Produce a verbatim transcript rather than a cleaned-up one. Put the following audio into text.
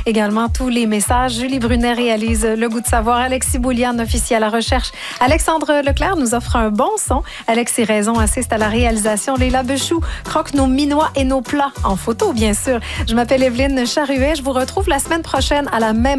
également tous les messages. Julie Brunet réalise Le goût de savoir. Alexis Bouliane, officier à la recherche. Alexandre Leclerc nous offre un bon son. Alexis Raison assiste à la réalisation. Léla Bechou croque nos minois et nos plats en photo, bien sûr. Je m'appelle Evelyne Charruet. Je vous retrouve la semaine prochaine à la même